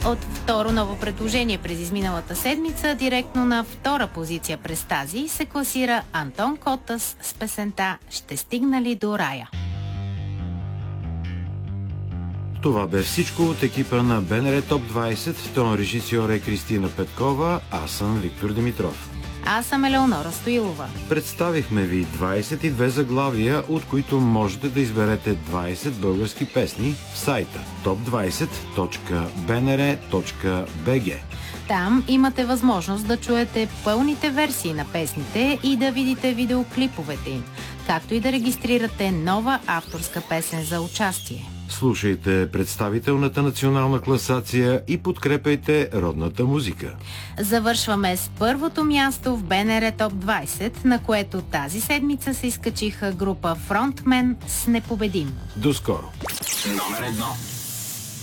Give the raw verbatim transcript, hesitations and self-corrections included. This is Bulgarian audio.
От второ ново предложение през изминалата седмица, директно на втора позиция през тази, се класира Антон Котас с песента «Ще стигна ли до рая». Това бе всичко от екипа на БНР Топ двайсет. Тон режисьор е Кристина Петкова, аз съм Виктор Димитров. Аз съм Елеонора Стоилова. Представихме ви двайсет и две заглавия, от които можете да изберете двайсет български песни в сайта топ двайсет точка б н р точка б г. Там имате възможност да чуете пълните версии на песните и да видите видеоклиповете им, както и да регистрирате нова авторска песен за участие. Слушайте представителната национална класация и подкрепяйте родната музика. Завършваме с първото място в БНР Топ двайсет, на което тази седмица се изкачиха група Frontman с Непобедим. До скоро! Номер едно.